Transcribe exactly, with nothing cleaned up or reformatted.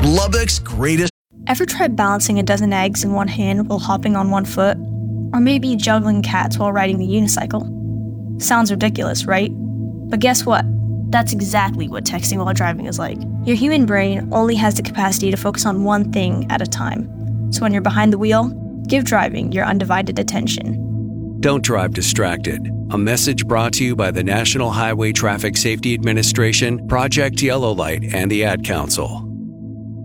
Lubbock's greatest. Ever tried balancing a dozen eggs in one hand while hopping on one foot? Or maybe juggling cats while riding the unicycle? Sounds ridiculous, right? But guess what? That's exactly what texting while driving is like. Your human brain only has the capacity to focus on one thing at a time. So when you're behind the wheel, give driving your undivided attention. Don't drive distracted. A message brought to you by the National Highway Traffic Safety Administration, Project Yellow Light, and the Ad Council.